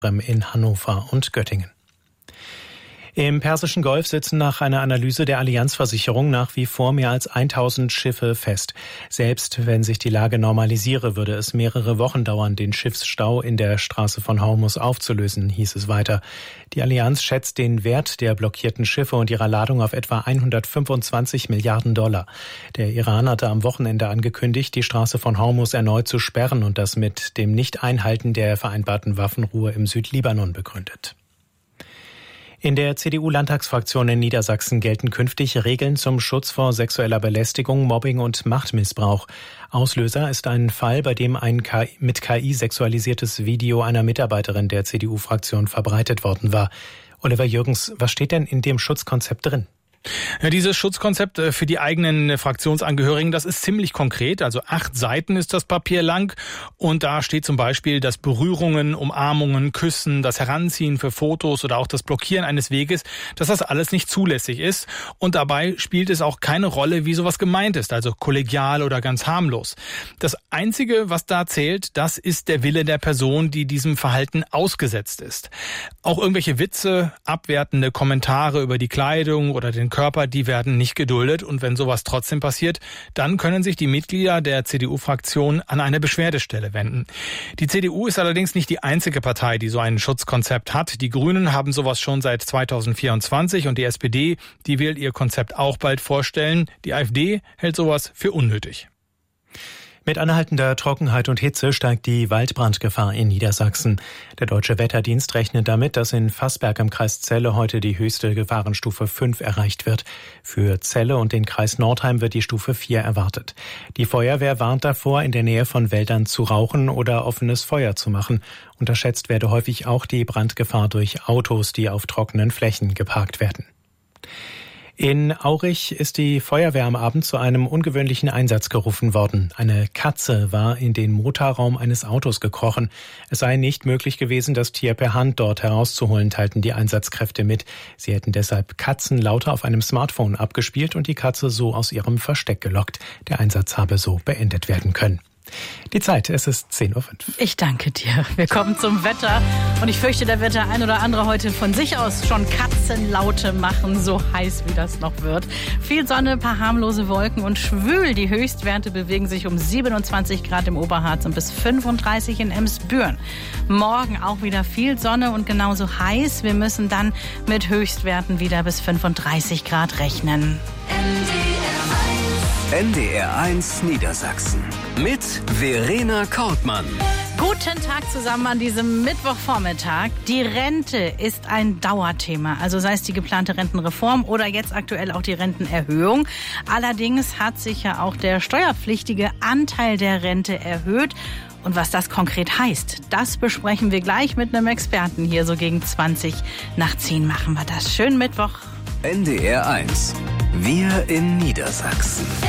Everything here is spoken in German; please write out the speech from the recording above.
in Hannover und Göttingen. Im Persischen Golf sitzen nach einer Analyse der Allianz-Versicherung nach wie vor mehr als 1000 Schiffe fest. Selbst wenn sich die Lage normalisiere, würde es mehrere Wochen dauern, den Schiffsstau in der Straße von Hormuz aufzulösen, hieß es weiter. Die Allianz schätzt den Wert der blockierten Schiffe und ihrer Ladung auf etwa 125 Milliarden $. Der Iran hatte am Wochenende angekündigt, die Straße von Hormuz erneut zu sperren und das mit dem Nicht-Einhalten der vereinbarten Waffenruhe im Südlibanon begründet. In der CDU-Landtagsfraktion in Niedersachsen gelten künftig Regeln zum Schutz vor sexueller Belästigung, Mobbing und Machtmissbrauch. Auslöser ist ein Fall, bei dem ein mit KI sexualisiertes Video einer Mitarbeiterin der CDU-Fraktion verbreitet worden war. Oliver Jürgens, was steht denn in dem Schutzkonzept drin? Ja, dieses Schutzkonzept für die eigenen Fraktionsangehörigen, das ist ziemlich konkret. Also 8 Seiten ist das Papier lang und da steht zum Beispiel, dass Berührungen, Umarmungen, Küssen, das Heranziehen für Fotos oder auch das Blockieren eines Weges, dass das alles nicht zulässig ist. Und dabei spielt es auch keine Rolle, wie sowas gemeint ist, also kollegial oder ganz harmlos. Das Einzige, was da zählt, das ist der Wille der Person, die diesem Verhalten ausgesetzt ist. Auch irgendwelche Witze, abwertende Kommentare über die Kleidung oder den Körper, die werden nicht geduldet. Und wenn sowas trotzdem passiert, dann können sich die Mitglieder der CDU-Fraktion an eine Beschwerdestelle wenden. Die CDU ist allerdings nicht die einzige Partei, die so ein Schutzkonzept hat. Die Grünen haben sowas schon seit 2024 und die SPD, die will ihr Konzept auch bald vorstellen. Die AfD hält sowas für unnötig. Mit anhaltender Trockenheit und Hitze steigt die Waldbrandgefahr in Niedersachsen. Der Deutsche Wetterdienst rechnet damit, dass in Vassberg im Kreis Celle heute die höchste Gefahrenstufe 5 erreicht wird. Für Celle und den Kreis Nordheim wird die Stufe 4 erwartet. Die Feuerwehr warnt davor, in der Nähe von Wäldern zu rauchen oder offenes Feuer zu machen. Unterschätzt werde häufig auch die Brandgefahr durch Autos, die auf trockenen Flächen geparkt werden. In Aurich ist die Feuerwehr am Abend zu einem ungewöhnlichen Einsatz gerufen worden. Eine Katze war in den Motorraum eines Autos gekrochen. Es sei nicht möglich gewesen, das Tier per Hand dort herauszuholen, teilten die Einsatzkräfte mit. Sie hätten deshalb Katzenlaute auf einem Smartphone abgespielt und die Katze so aus ihrem Versteck gelockt. Der Einsatz habe so beendet werden können. Die Zeit, es ist 10:05 Uhr. Ich danke dir. Wir kommen zum Wetter. Und ich fürchte, da wird der ein oder andere heute von sich aus schon Katzenlaute machen, so heiß wie das noch wird. Viel Sonne, paar harmlose Wolken und schwül. Die Höchstwerte bewegen sich um 27 Grad im Oberharz und bis 35 in Emsbüren. Morgen auch wieder viel Sonne und genauso heiß. Wir müssen dann mit Höchstwerten wieder bis 35 Grad rechnen. NDR 1 Niedersachsen mit Verena Kortmann. Guten Tag zusammen an diesem Mittwochvormittag. Die Rente ist ein Dauerthema, also sei es die geplante Rentenreform oder jetzt aktuell auch die Rentenerhöhung. Allerdings hat sich ja auch der steuerpflichtige Anteil der Rente erhöht. Und was das konkret heißt, das besprechen wir gleich mit einem Experten hier. So gegen 10:20 machen wir das. Schönen Mittwoch. NDR 1. Wir in Niedersachsen.